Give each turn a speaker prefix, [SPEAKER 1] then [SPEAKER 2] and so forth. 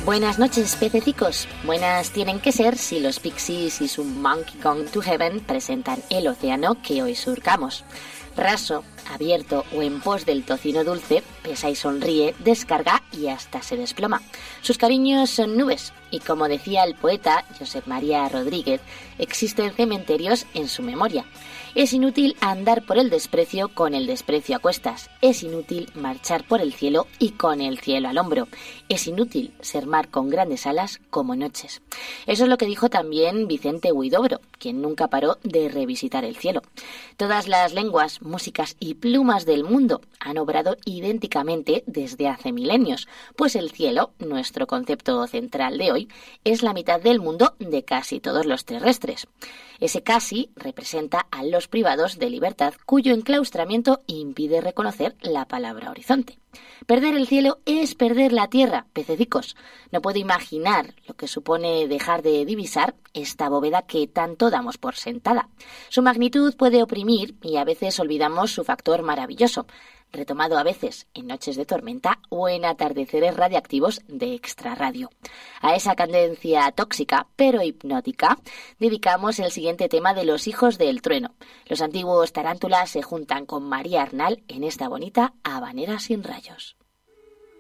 [SPEAKER 1] Buenas noches, pececicos. Buenas tienen que ser si los Pixies y su Monkey Gone to Heaven presentan el océano que hoy surcamos. Raso, abierto o en pos del tocino dulce, pesa y sonríe, descarga y hasta se desploma. Sus cariños son nubes y, como decía el poeta Josep María Rodríguez, existen cementerios en su memoria. Es inútil andar por el desprecio con el desprecio a cuestas. Es inútil marchar por el cielo y con el cielo al hombro. Es inútil ser mar con grandes alas como noches. Eso es lo que dijo también Vicente Huidobro, quien nunca paró de revisitar el cielo. Todas las lenguas, músicas y plumas del mundo han obrado idénticamente desde hace milenios, pues el cielo, nuestro concepto central de hoy, es la mitad del mundo de casi todos los terrestres. Ese casi representa a los privados de libertad cuyo enclaustramiento impide reconocer la palabra horizonte. Perder el cielo es perder la tierra, pececicos. No puedo imaginar lo que supone dejar de divisar esta bóveda que tanto damos por sentada. Su magnitud puede oprimir y a veces olvidamos su factor maravilloso, retomado a veces en noches de tormenta o en atardeceres radiactivos de extrarradio. A esa cadencia tóxica, pero hipnótica, dedicamos el siguiente tema de Los hijos del trueno. Los antiguos tarántulas se juntan con María Arnal en esta bonita habanera sin rayos.